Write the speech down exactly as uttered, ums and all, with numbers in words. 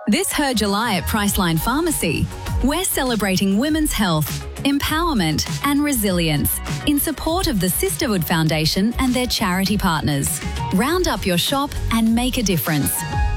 This Her July at Priceline Pharmacy, we're celebrating women's health, empowerment and resilience in support of the Sisterhood Foundation and their charity partners. Round up your shop and make a difference.